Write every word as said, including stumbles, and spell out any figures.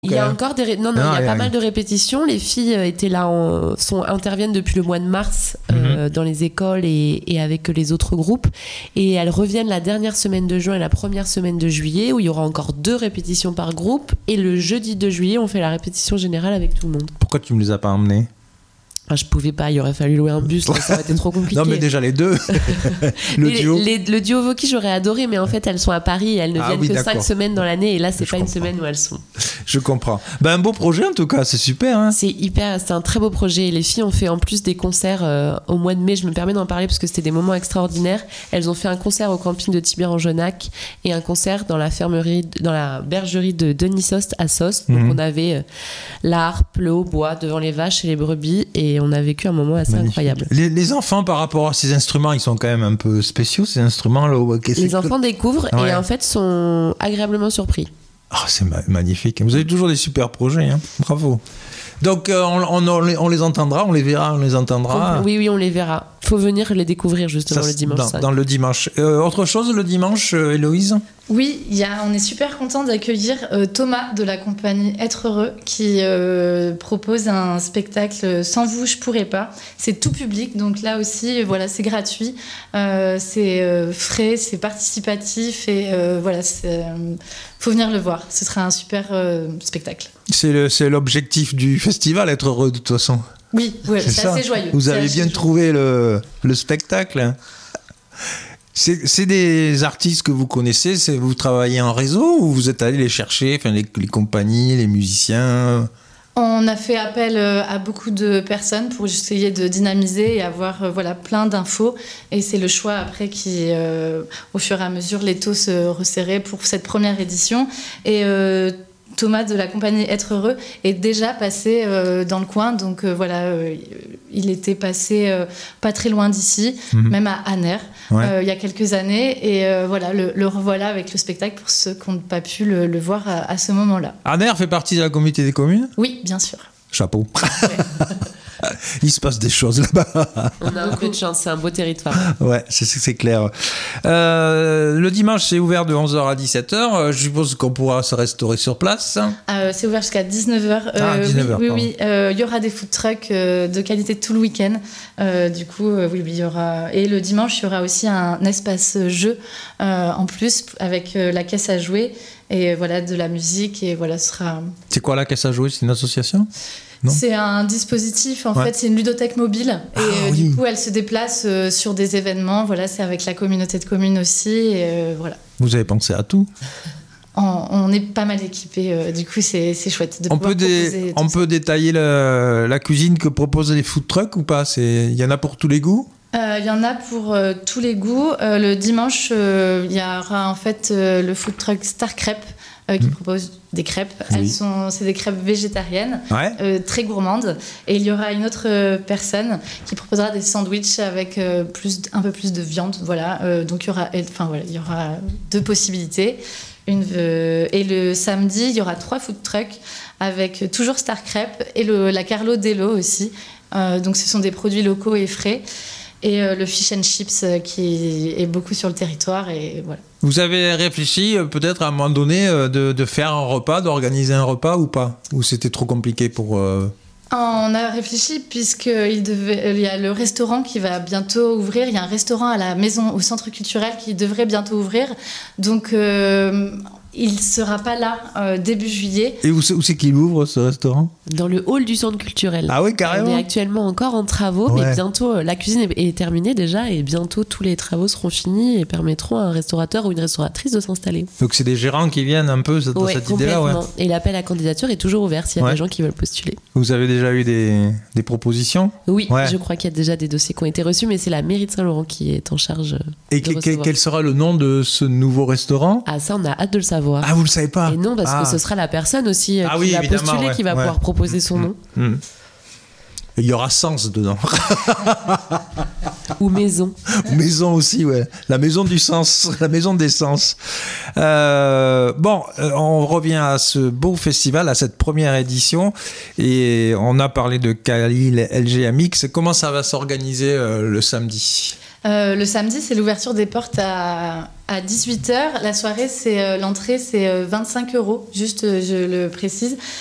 Il y a encore des ré... non non, non il y a, y a pas y a... mal de répétitions. Les filles étaient là, en... sont interviennent depuis le mois de mars mm-hmm. euh, dans les écoles et, et avec les autres groupes. Et elles reviennent la dernière semaine de juin et la première semaine de juillet où il y aura encore deux répétitions par groupe. Et le jeudi deux juillet, on fait la répétition générale avec tout le monde. Pourquoi tu me les as pas emmenés? Enfin, je pouvais pas, il aurait fallu louer un bus, là, ça aurait été trop compliqué. Non, mais déjà les deux. le les, duo. Les, le duo Voki, j'aurais adoré, mais en fait, elles sont à Paris et elles ne ah, viennent oui, que d'accord. cinq semaines dans l'année. Et là, c'est je pas comprends. Une semaine où elles sont. Je comprends. Ben, un beau projet en tout cas, c'est super. Hein. C'est hyper, c'est un très beau projet. Les filles ont fait en plus des concerts euh, au mois de mai. Je me permets d'en parler parce que c'était des moments extraordinaires. Elles ont fait un concert au camping de Tibère-en-Genac et un concert dans la fermerie, dans la bergerie de Denis Sost à Sost. Donc, mm-hmm. on avait euh, la harpe, le hautbois devant les vaches et les brebis et on a vécu un moment assez magnifique. Incroyable. Les, les enfants, par rapport à ces instruments, ils sont quand même un peu spéciaux, ces instruments-là. Les enfants que... découvrent ouais. et en fait sont agréablement surpris. Oh, c'est ma- magnifique. Vous avez toujours des super projets. Hein. Bravo. Donc, euh, on, on, on, les, on les entendra, on les verra, on les entendra. Oui, oui, on les verra. Il faut venir les découvrir justement ça, le dimanche. Dans, ça. dans le dimanche. Euh, autre chose le dimanche, euh, Héloïse ? Oui, y a, on est super content d'accueillir euh, Thomas de la compagnie Être Heureux qui euh, propose un spectacle Sans vous, je pourrais pas. C'est tout public, donc là aussi, voilà, c'est gratuit, euh, c'est euh, frais, c'est participatif et euh, voilà, c'est, euh, faut venir le voir. Ce sera un super euh, spectacle. C'est, le, c'est l'objectif du festival, Être Heureux de toute façon. Oui, ouais, c'est, c'est assez joyeux. Vous avez bien trouvé le, le spectacle. C'est, c'est des artistes que vous connaissez, c'est, vous travaillez en réseau ou vous êtes allé les chercher, enfin, les, les compagnies, les musiciens? On a fait appel à beaucoup de personnes pour essayer de dynamiser et avoir voilà, plein d'infos. Et c'est le choix après qui, euh, au fur et à mesure, les taux se resserraient pour cette première édition. Et euh, Thomas de la compagnie Être Heureux est déjà passé euh, dans le coin, donc euh, voilà, euh, il était passé euh, pas très loin d'ici, mmh. même à Aner, ouais. euh, il y a quelques années, et euh, voilà, le, le revoilà avec le spectacle pour ceux qui n'ont pas pu le, le voir à, à ce moment-là. Aner fait partie de la communauté des communes ? Oui, bien sûr. Chapeau. Ouais. Il se passe des choses là-bas. On a un peu de chance, c'est un beau territoire. Ouais, c'est, c'est clair. Euh, le dimanche, c'est ouvert de onze heures à dix-sept heures. Je suppose qu'on pourra se restaurer sur place. Euh, c'est ouvert jusqu'à dix-neuf heures. Ah, euh, dix-neuf heures, oui, oui, oui. Il euh, y aura des food trucks euh, de qualité tout le week-end. Euh, du coup, euh, oui, oui, il y aura. Et le dimanche, il y aura aussi un espace jeu euh, en plus avec euh, la caisse à jouer et voilà de la musique et voilà, ce sera. C'est quoi la caisse à jouer ? C'est une association ? Non. C'est un dispositif, en ouais. fait, c'est une ludothèque mobile. Et ah, euh, oui. du coup, elle se déplace euh, sur des événements. Voilà, c'est avec la communauté de communes aussi. Et, euh, voilà. Vous avez pensé à tout ? on, on est pas mal équipés. Euh, du coup, c'est, c'est chouette de on pouvoir peut dé- On ça. peut détailler le, la cuisine que proposent les food trucks ou pas ? Il y en a pour tous les goûts ? Il euh, y en a pour euh, tous les goûts. Euh, le dimanche, il euh, y aura en fait euh, le food truck Star Crêpe. Euh, qui mmh. propose des crêpes. Oui. Elles sont, c'est des crêpes végétariennes, ouais. euh, très gourmandes. Et il y aura une autre euh, personne qui proposera des sandwichs avec euh, plus, un peu plus de viande. Voilà. Euh, donc il y aura, enfin voilà, il y aura deux possibilités. Une, euh, et le samedi, il y aura trois food trucks avec toujours Star Crêpe et le, la Carlo Dello aussi. Euh, donc ce sont des produits locaux et frais. Et euh, le fish and chips euh, qui est beaucoup sur le territoire et voilà. Vous avez réfléchi euh, peut-être à un moment donné euh, de, de faire un repas, d'organiser un repas ou pas ? Ou c'était trop compliqué pour... Euh... On a réfléchi puisqu'il devait, il y a le restaurant qui va bientôt ouvrir. Il y a un restaurant à la maison, au centre culturel qui devrait bientôt ouvrir. Donc... Euh, il ne sera pas là euh, début juillet. Et où c'est, où c'est qu'il ouvre ce restaurant ? Dans le hall du centre culturel. Ah oui, carrément. On est actuellement encore en travaux, ouais. mais bientôt, la cuisine est, est terminée déjà et bientôt tous les travaux seront finis et permettront à un restaurateur ou une restauratrice de s'installer. Donc c'est des gérants qui viennent un peu dans ouais, cette idée-là, ouais. Et l'appel à candidature est toujours ouvert s'il y a ouais. des gens qui veulent postuler. Vous avez déjà eu des, des propositions ? Oui, ouais. je crois qu'il y a déjà des dossiers qui ont été reçus, mais c'est la mairie de Saint-Laurent qui est en charge. Et de que, quel sera le nom de ce nouveau restaurant ? Ah, ça, on a hâte de le savoir. Ah, vous le savez pas ? Et non, parce ah. que ce sera la personne aussi euh, ah qui oui, va postuler, ouais, qui va ouais. pouvoir proposer son mmh, nom. Mmh. Il y aura sens dedans. Ou maison. Maison aussi, ouais. La maison du sens, la maison des sens. Euh, bon, on revient à ce beau festival, à cette première édition. Et on a parlé de Khalil L G M X. Comment ça va s'organiser euh, le samedi ? Euh, le samedi, c'est l'ouverture des portes à, à dix-huit heures. La soirée, c'est, euh, l'entrée, c'est euh, vingt-cinq euros, juste, euh, je le précise.